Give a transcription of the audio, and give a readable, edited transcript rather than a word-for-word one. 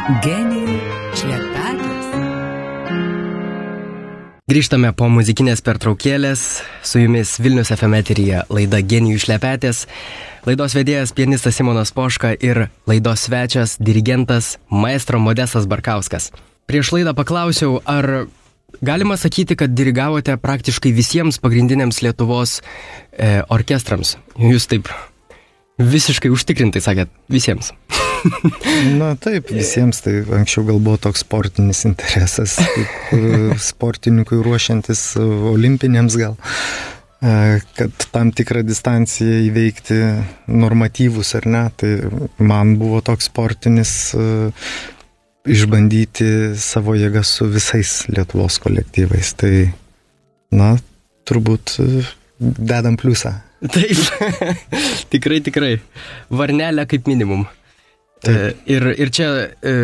Genijų šlepetės. Grįžtame po muzikinės pertraukėlės. Su jumis Vilnius FM eteryje laida Genijų šlepetės. Laidos vedėjas pianistas Simonas Poška ir laidos svečias dirigentas maestro Modestas Barkauskas. Prieš laidą paklausiau, ar galima sakyti, kad dirigavote praktiškai visiems pagrindiniams Lietuvos orkestrams. Jūs taip visiškai užtikrintai sakėt visiems. Na taip, visiems. Tai anksčiau gal buvo toks sportinis interesas, kaip sportininkui ruošiantis olimpiniams gal, kad tam tikrą distanciją įveikti normatyvus ar ne. Tai man buvo toks sportinis išbandyti savo jėgas su visais Lietuvos kolektyvais. Tai, na, turbūt dedam pliusą. Taip, tikrai. Varnelę kaip minimum. Ir čia